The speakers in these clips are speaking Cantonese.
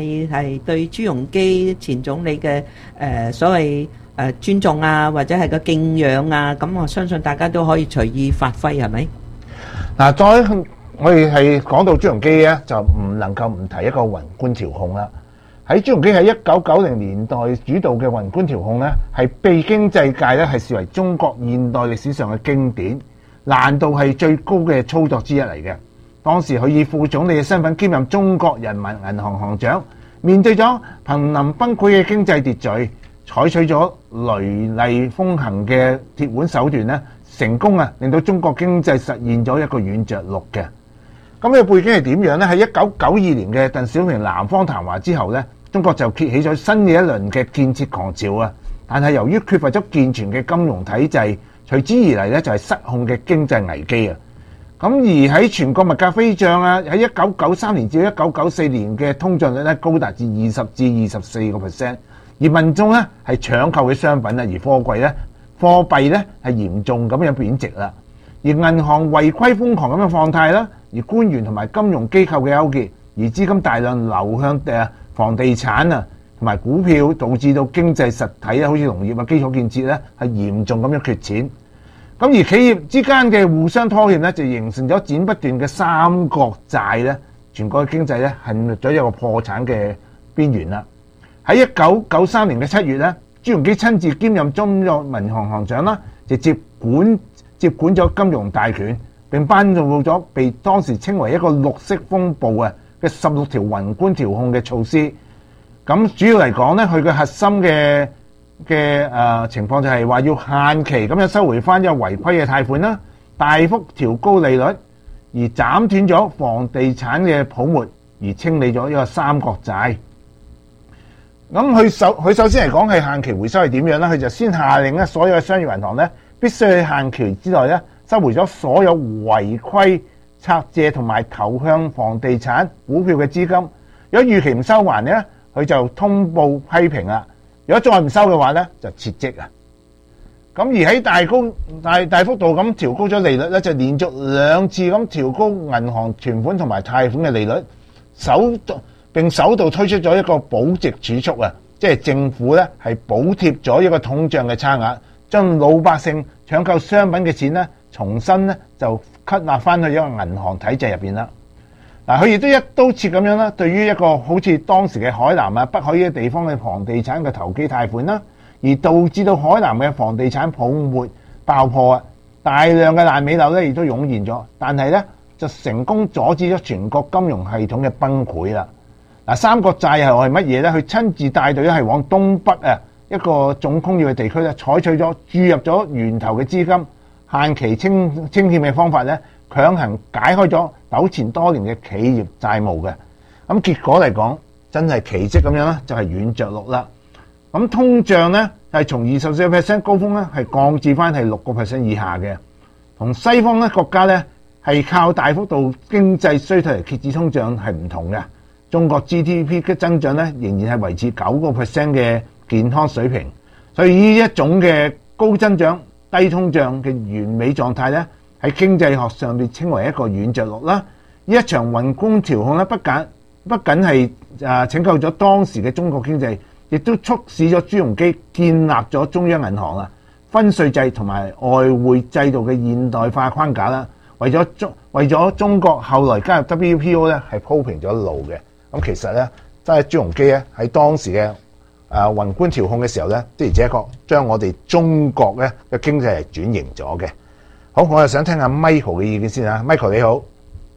係對朱鎔基前總理嘅所謂尊重啊，或者係個敬仰啊，咁我相信大家都可以隨意發揮，係咪？ 嗱，再我哋係講到朱鎔基咧，就唔能夠唔提一個宏觀調控啦。喺朱鎔基喺1990年代主導嘅宏觀調控咧，係被經濟界咧係視為中國現代歷史上嘅經典，難度係最高嘅操作之一嚟嘅。當時佢以副總理嘅身份兼任中國人民銀行行長，面對咗瀕臨崩潰嘅經濟秩序，採取咗雷厲風行嘅鐵腕手段咧，成功令到中國經濟實現咗一個軟着陸嘅。咁呢個背景係點樣呢？喺1992年嘅鄧小平南方談話之後咧，中國就揭起咗新嘅一輪嘅建設狂潮啊！但係由於缺乏咗健全嘅金融體制，隨之而嚟咧就係失控嘅經濟危機啊！咁而喺全國物價飛漲啊，喺1993年至1994年嘅通脹率咧高達至20%至24%，而民眾咧係搶購嘅商品啊，而貨幣咧係嚴重咁樣貶值啦。而銀行違規瘋狂咁樣放貸啦，而官員同埋金融機構嘅勾結，而資金大量流向房地產啊同埋股票，導致到經濟實體咧，好似農業啊、基礎建設咧係嚴重咁樣缺錢。咁而企業之間嘅互相拖欠咧，就形成咗剪不斷嘅三角債咧，全國嘅經濟咧陷入咗一個破產嘅邊緣啦。喺1993年嘅7月咧，朱鎔基親自兼任中國民航行長啦，就接管咗金融大權，並頒布咗被當時稱為一個綠色風暴嘅16條宏觀調控嘅措施。咁主要嚟講咧，佢嘅核心嘅情況就係話要限期咁樣收回翻一個違規嘅貸款啦，大幅調高利率，而斬斷咗房地產嘅泡沫，而清理咗一個三角債。咁佢首先嚟講係限期回收係點樣咧？佢就先下令咧，所有嘅商業銀行咧必須喺限期之內咧收回咗所有違規拆借同埋投向房地產股票嘅資金。如果逾期唔收還咧，佢就通報批評啦。如果再唔收嘅話咧，就撤職啊！咁而喺大幅度咁調高咗利率咧，就連續2次咁調高銀行存款同埋貸款嘅利率，並首度推出咗一個保值儲蓄啊！即係政府咧係補貼咗一個通脹嘅差額，將老百姓搶購商品嘅錢咧，重新咧就吸納翻去一個銀行體制入邊啦。嗱，佢亦都一刀切咁樣啦，對於一個好似當時嘅海南啊、北海嘅地方嘅房地產嘅投機貸款啦，而導致到海南嘅房地產泡沫爆破啊，大量嘅爛尾樓咧亦都湧現咗，但係咧就成功阻止咗全國金融系統嘅崩潰啦。嗱，三角債係乜嘢咧？佢親自帶隊係往東北一個重工業嘅地區咧，採取咗注入咗源頭嘅資金，限期清欠嘅方法咧，強行解開咗糾纏多年嘅企業債務嘅。咁結果嚟講，真係奇蹟咁樣啦，就係軟着陸啦。咁通脹咧係從24% 高峰咧係降至翻係6% 以下嘅，同西方咧國家咧係靠大幅度經濟衰退嚟遏止通脹係唔同嘅。中國 GDP 嘅增長咧仍然係維持9% 嘅健康水平，所以呢一種嘅高增長低通脹嘅完美狀態咧，喺經濟學上被稱為一個軟着陸啦。呢一場宏觀調控咧，不僅係拯救咗當時嘅中國經濟，亦都促使咗朱鎔基建立咗中央銀行啊、分稅制同埋外匯制度嘅現代化框架啦，為咗中國後來加入 WTO 咧係鋪平咗路嘅。咁其實咧，真係朱鎔基咧喺當時嘅宏觀調控嘅時候咧，的而且確將我哋中國咧嘅經濟係轉型咗嘅。好，我又想聽下 Michael 嘅意見先啊。Michael 你好，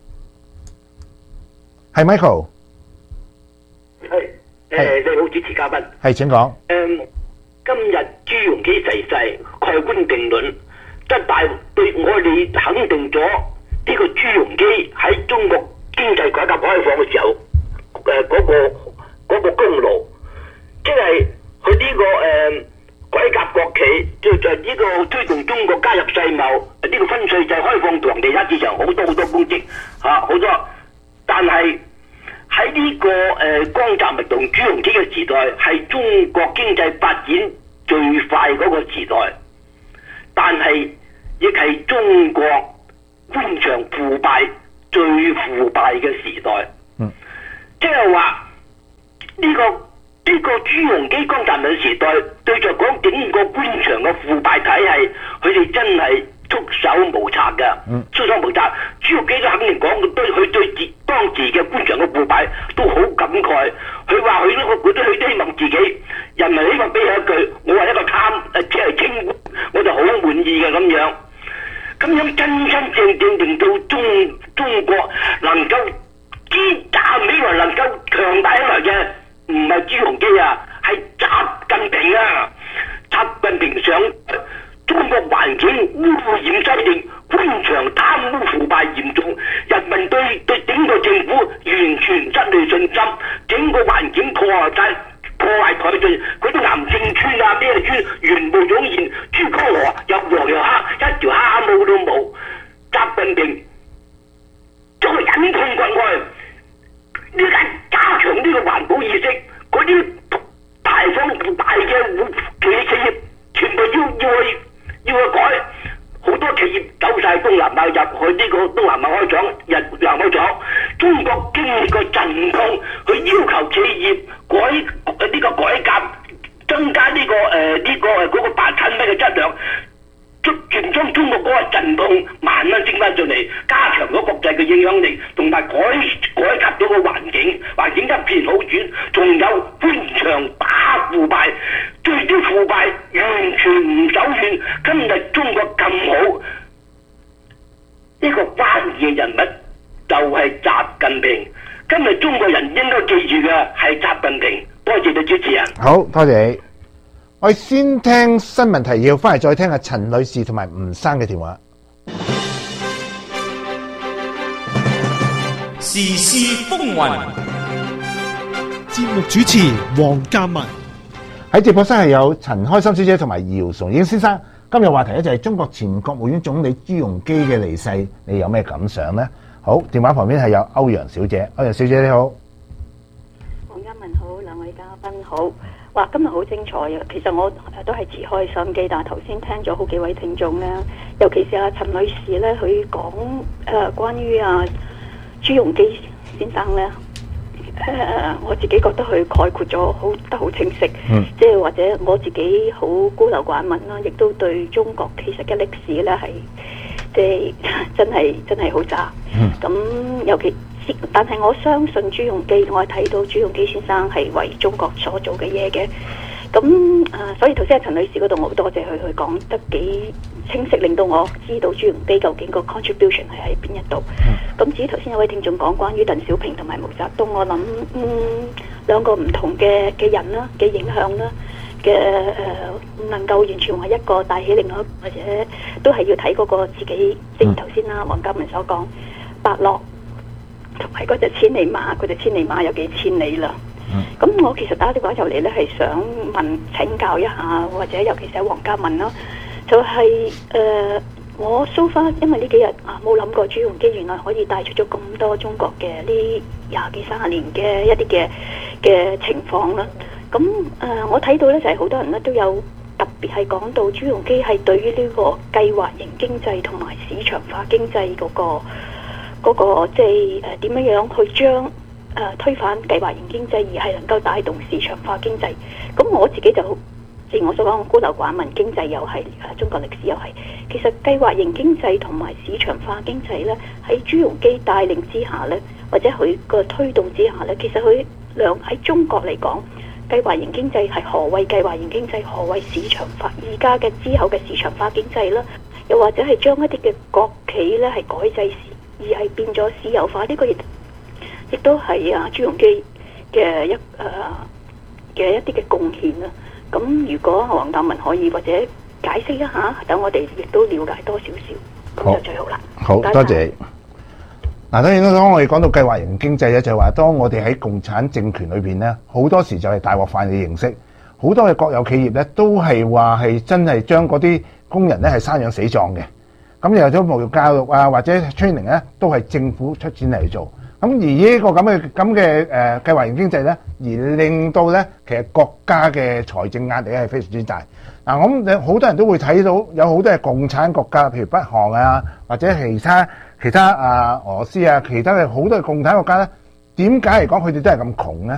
係 Michael， 係你好，主持嘉賓， 係請講。 今日朱鎔基逝世，蓋棺定論，即係對我哋肯定咗呢個朱鎔基喺中國經濟改革開放嘅時候。嗰個功勞，即係佢呢個改革國企，就呢個推動中國加入世貿，呢個分稅制開放房地產市場好多功績好多。但係喺呢個江澤民同朱鎔基嘅時代，係中國經濟發展最快嗰個時代，但係亦係中國官場腐敗最腐敗嘅時代。即係話呢個朱鎔基江澤民時代對着講整個官場嘅腐敗體系，佢哋真係束手無策㗎。束手無策，朱鎔基都肯定講，佢對當時嘅官場嘅腐敗都好感慨。佢話佢都希望自己人民希望俾佢一句，我係一個只係清官，我就好滿意嘅咁樣。咁樣真真正正令到中國能夠站起來，能夠強大起來嘅，唔係朱鎔基啊，係習近平啊！習近平上中國環境污染犀利，官場貪污腐敗嚴重，人民對整個政府完全失去信心，整個環境破壞殆盡，嗰啲癌症村啊咩村全部湧現，珠江河又黃又黑，一條蝦毛都冇。習近平將佢忍痛割愛，呢家加強呢個環保意識，嗰啲排放大嘅企業全部要去改，好多企業走晒東南亞入去呢個東南亞開廠，日南開廠。中國經歷過陣痛，佢要求企業改革，增加嗰個白產品嘅質量，全將中國嗰個陣痛慢慢升翻上嚟，加強咗國際嘅影響力，同埋改革咗個環境一片好轉，仲有官場打腐敗，對啲腐敗完全唔手軟。今日中國咁好，呢個關鍵人物就係習近平。今日中國人應該記住嘅係習近平。多謝你主持人。 好多謝你。我哋先聽新聞提要，翻嚟再聽下陳女士同埋吳生嘅電話。 時事風雲， 節目主持黃嘉文。 喺直播室係有陳開心小姐同埋姚崇英先生。今日話題咧就係中國前國務院總理朱鎔基嘅離世，你有咩感想呢？好，電話旁邊係有歐陽小姐。歐陽小姐你好。 黃嘉文好，兩位嘉賓好。哇，今日好精彩啊！其實我都係自開心機，但係頭先聽咗好幾位聽眾咧，尤其是阿陳女士咧，佢講關於朱鎔基先生咧，我自己覺得佢概括咗好清晰，即係或者我自己好孤陋寡聞啦，亦都對中國其實嘅歷史咧係即係真係好渣。咁尤其。但係我相信朱鎔基，我係睇到朱鎔基先生係為中國所做嘅嘢嘅。咁所以頭先喺陳女士嗰度，我好多謝佢講得幾清晰，令到我知道朱鎔基究竟個 contribution 係喺邊一度。咁至於頭先有位聽眾講關於鄧小平同埋毛澤東，我諗兩個唔同嘅人啦嘅影響啦嘅唔能夠完全話一個帶起另外一個，或者都係要睇嗰個自己。正如頭先啦，黃嘉文所講，伯樂。同埋嗰隻千里馬有幾千里啦。咁我其實打電話入嚟咧，係想請教一下，或者尤其是黃嘉文啦，就係我 so far 因為呢幾日冇諗過朱鎔基原來可以帶出咗咁多中國嘅呢20幾30年嘅一啲嘅情況啦。咁我睇到咧就係好多人咧都有特別係講到朱鎔基係對於呢個計劃型經濟同埋市場化經濟嗰個即係點樣去將推翻計劃型經濟，而係能夠帶動市場化經濟。咁我自己就正如我所講，孤陋寡聞，經濟又係中國歷史又係。其實計劃型經濟同埋市場化經濟咧，喺朱鎔基帶領之下咧，或者佢個推動之下咧，其實佢喺中國嚟講，計劃型經濟係何謂計劃型經濟？何謂市場化？而家嘅之後嘅市場化經濟啦，又或者係將一啲嘅國企咧係改制而係變咗私有化，呢個亦都係朱鎔基嘅一啲嘅貢獻啦。咁如果黃嘉文可以或者解釋一下，等我哋亦都了解多少少，咁就最好啦。 好，多謝。嗱，當然啦，當我哋講到計劃型經濟咧，就係話當我哋喺共產政權裏邊咧，好多時就係大鍋飯嘅形式，好多嘅國有企業咧都係話係真係將嗰啲工人咧係生養死葬嘅。咁有咗教育教育或者 training 咧，都係政府出錢嚟做。咁而呢個咁嘅計劃型經濟咧，而令到咧其實國家嘅財政壓力係非常之大。嗱，咁好多人都會睇到有好多係共產國家，譬如北韓或者其他俄羅斯其他嘅好多嘅共產國家咧，點解嚟講佢哋都係咁窮咧？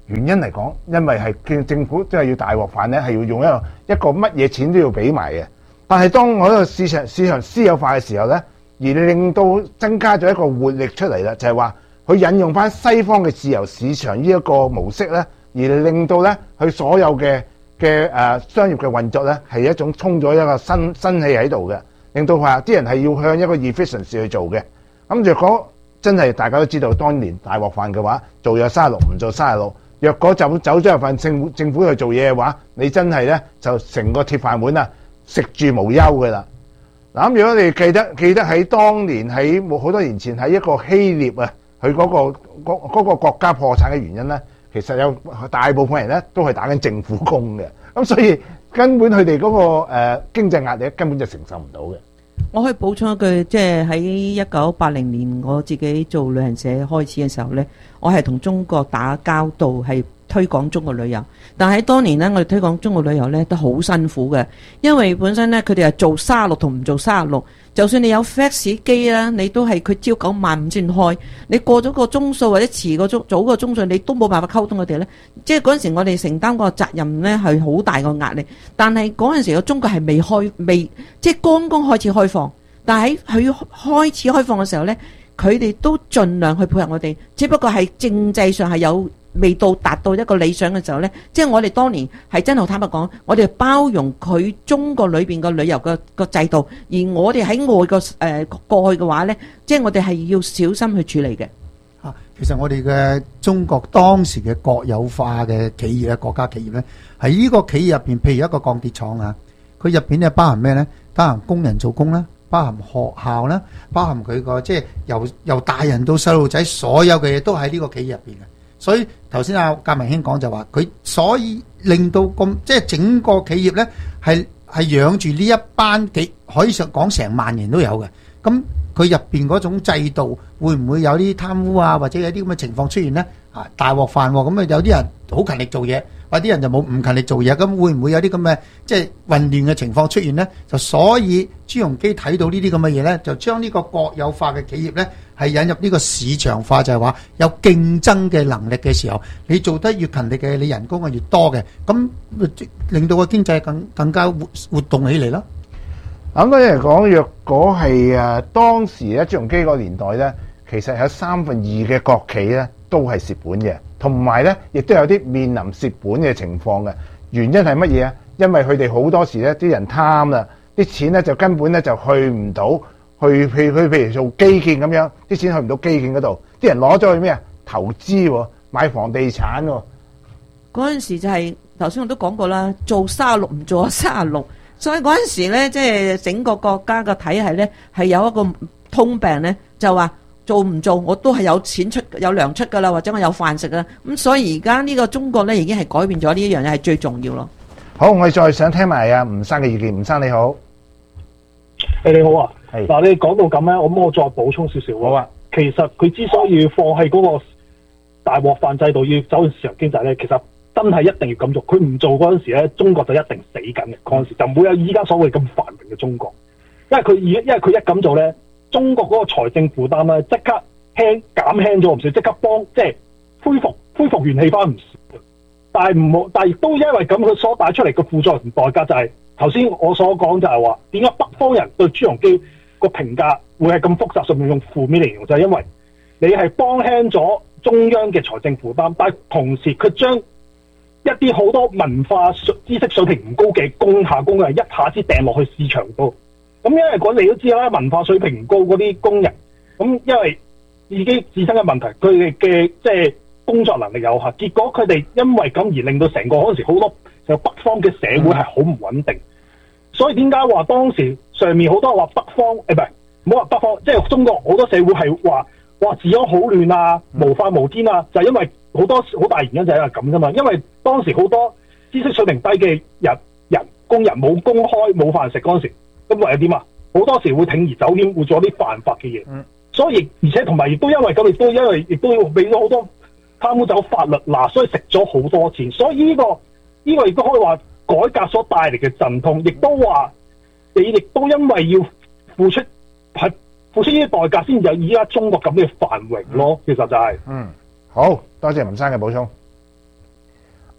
原因嚟講，因為係政府真係要大鑊飯咧，係要用一個乜嘢錢都要俾埋嘅。但係當我呢個市場私有化嘅時候咧，而令到增加咗一個活力出嚟啦，就係話佢引用翻西方嘅自由市場呢一個模式咧，而令到咧佢所有嘅商業嘅運作咧係一種衝咗一個新氣喺度嘅，令到話啲人係要向一個 efficiency 去做嘅。咁若果真係大家都知道，當年大鑊飯嘅話，做有36唔做36。若果走咗入份政府去做嘢嘅話，你真係咧就成個鐵飯碗啊，食住無憂嘅啦。嗱，咁如果你記得喺當年喺好多年前喺一個希臘啊，佢嗰個國家破產嘅原因咧，其實有大部分人咧都係打緊政府工嘅，咁所以根本佢哋嗰個經濟壓力根本就承受唔到嘅。 我可以補充一句，即係喺1980年我自己做旅行社開始嘅時候呢，我係同中國打交道，係推廣中國旅遊。但係當年呢，我哋推廣中國旅遊呢都好辛苦嘅，因為本身呢，佢哋係做36同唔做36，就算你有 fax 機啦，你都係佢朝9晚5先開，你過咗個鐘數或者遲個鐘早個鐘數，你都冇辦法溝通佢哋呢。即係嗰陣時我哋承擔個責任呢係好大個壓力，但係嗰陣時個中國係未即係剛剛開始開放，但係喺佢開始開放嘅時候呢，佢哋都盡量去配合我哋，只不過係政制上係未到達到一個理想嘅時候呢，即係我哋當年係真係坦白講，我哋包容佢中國裏邊個旅遊個制度，而我哋喺外個過去嘅話呢，即係我哋係要小心去處理嘅。 其實我哋嘅中國當時嘅國有化嘅企業咧，國家企業呢，喺呢個企業入邊，譬如一個鋼鐵廠啊，佢入邊咧包含咩呢？包含工人做工啦，包含學校啦，包含佢個即係由大人到細路仔，所有嘅嘢都喺呢個企業入邊嘅。所以頭先阿革命兄講就話佢，所以令到咁即係整個企業咧係養住呢一班可以講成萬人都有嘅。咁佢入邊嗰種制度會唔會有啲貪污啊，或者有啲咁嘅情況出現咧？大鑊飯喎，咁啊有啲人好勤力做嘢，或者啲人就冇唔勤力做嘢，咁會唔會有啲咁嘅即係混亂嘅情況出現咧？就所以朱鎔基睇到呢啲咁嘅嘢咧，就將呢個國有化嘅企業咧係引入呢個市場化，就係話有競爭嘅能力嘅時候，你做得越勤力嘅，你人工係越多嘅，咁令到個經濟更加活動起嚟咯。 咁嗰啲嚟講，若果係當時咧朱鎔基個年代咧，其實有2/3嘅國企咧都係蝕本嘅，同埋咧亦都有啲面臨蝕本嘅情況嘅。原因係乜嘢啊？因為佢哋好多時咧啲人貪啦，啲錢咧就根本咧就去唔到去譬如做基建咁樣，啲錢去唔到基建嗰度，啲人攞咗去咩啊？投資喎，買房地產喎。 嗰陣時就係頭先我都講過啦，做36唔做36。所以嗰陣時咧，即係整個國家嘅體系咧，係有一個通病咧，就話做唔做我都係有錢出有糧出噶啦，或者我有飯食啦。咁所以而家呢個中國咧已經係改變咗呢一樣嘢，係最重要咯。 好，我哋再想聽埋阿吳生嘅意見。吳生你好， 你好啊。 係嗱，你講到咁咧，我再補充少少。 好啊。 其實佢之所以要放棄嗰個大鑊飯制度，要走向市場經濟咧，其實真係一定要咁做，佢唔做嗰陣時咧，中國就一定死緊嘅。嗰陣時就唔會有依家所謂咁繁榮嘅中國，因為佢一咁做咧，中國嗰個財政負擔咧即刻減輕咗唔少，即刻幫即係恢復元氣翻唔少。但係亦都因為咁，佢所帶出嚟嘅副作用代價就係頭先我所講，就係話點解北方人對朱鎔基個評價會係咁複雜，甚至用負面嚟形容，就係因為你係幫輕咗中央嘅財政負擔，但係同時佢將一啲好多文化知識水平唔高嘅工人一下子掟落去市場度，咁因為你都知啦，文化水平唔高嗰啲工人，咁因為自己自身嘅問題，佢哋嘅即係工作能力有限，結果佢哋因為咁而令到成個嗰陣時好多就北方嘅社會係好唔穩定，所以點解話當時上面好多話北方唔係唔好話北方，即係中國好多社會係話哇治安好亂啊，無法無天啊，就係因為好大原因就係因為咁啫嘛，因為當時好多知識水平低嘅工人冇工開冇飯食嗰陣時，咁唯有點啊？好多時會鋌而走險，會做啲犯法嘅嘢。所以而且同埋亦都因為咁，亦都要俾咗好多貪污走法律嗱，所以食咗好多錢。所以呢個亦都可以話改革所帶嚟嘅陣痛，亦都話你亦都因為要付出呢啲代價，先有而家中國咁嘅繁榮咯。其實就係好多謝吳生嘅補充。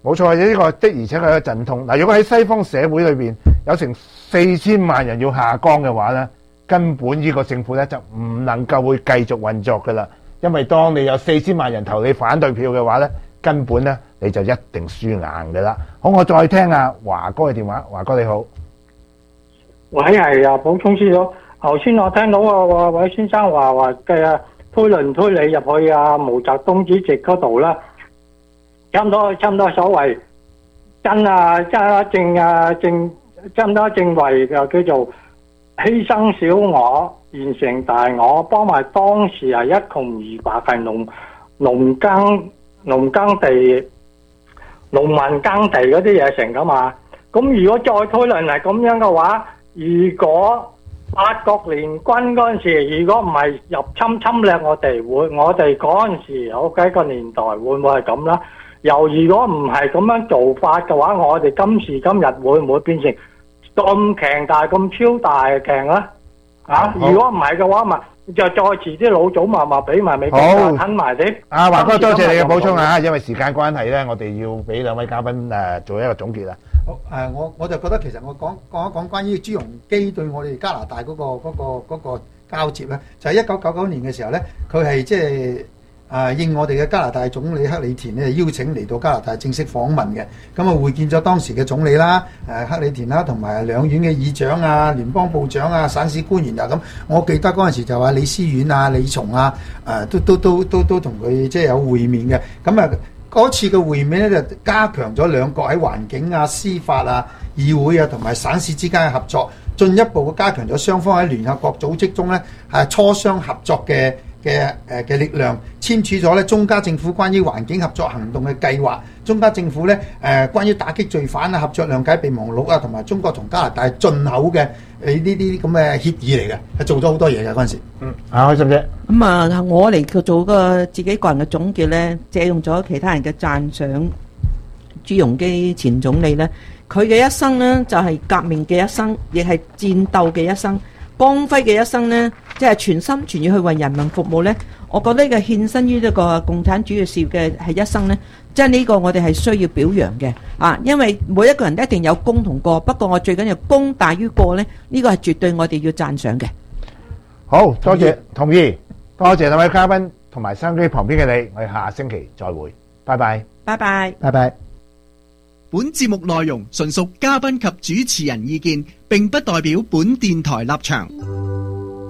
冇錯，呢個的而且確係一個陣痛。嗱，如果喺西方社會裏邊有成4000萬人要下崗嘅話咧，根本呢個政府咧就唔能夠會繼續運作噶啦。因為當你有4000萬人投你反對票嘅話咧，根本咧你就一定輸硬噶啦。好，我再聽下華哥嘅電話。華哥你好， 喂，係啊，補充師咗。頭先我聽到啊，位先生話嘅推論推理入去啊，毛澤東主席嗰度啦，差唔多所謂真啊正差唔多正為就叫做犧牲小我，完成大我，幫埋當時係一窮二白係農民耕地嗰啲嘢成噶嘛。咁如果再推論係咁樣嘅話，如果八國聯軍嗰陣時，如果唔係入侵略我哋嗰陣時有幾個年代會唔會係咁啦？又如果唔係咁樣做法嘅話，我哋今時今日會唔會變成咁強大、咁超大嘅強咧？如果唔係嘅話，咪就再遲啲老祖咪俾埋美國吞埋啲。 華哥，多謝你嘅補充啊！因為時間關係咧，我哋要俾兩位嘉賓做一個總結啦。 好，我就覺得其實我講一講關於朱鎔基對我哋加拿大嗰個交接咧，就係1999年嘅時候咧，佢係即係應我哋嘅加拿大總理克里田咧邀請嚟到加拿大正式訪問嘅，咁啊會見咗當時嘅總理啦，克里田啦，同埋兩院嘅議長啊、聯邦部長啊、省市官員啊咁。我記得嗰陣時就話李思遠啊、李松啊，都同佢即係有會面嘅，咁啊。嗰次嘅會面咧，就加強咗兩國喺環境啊、司法啊、議會啊同埋省市之間嘅合作，進一步嘅加強咗雙方喺聯合國組織中咧磋商合作嘅力量，簽署咗咧中加政府關於環境合作行動嘅計劃，中加政府咧關於打擊罪犯啊、合作諒解備忘錄啊，同埋中國同加拿大進口嘅呢啲咁嘅協議嚟嘅，係做咗好多嘢嘅嗰陣時。 開心啫。 咁啊，我嚟做個自己個人嘅總結咧，借用咗其他人嘅讚賞，朱鎔基前總理咧，佢嘅一生呢，就係革命嘅一生，亦係戰鬥嘅一生，光輝嘅一生呢，即係全心全意去為人民服務呢。我覺得呢個獻身於呢個共產主義事業嘅係一生呢，即係呢個我哋係需要表揚嘅因為每一個人一定有功同過，不過我最緊要功大於過呢，呢個係絕對我哋要讚賞嘅。 好多謝，同意，多謝兩位嘉賓同埋收音機旁邊嘅你，我哋下星期再會，拜拜， 拜拜， 拜拜。 本節目內容純屬嘉賓及主持人意見，並不代表本電台立場。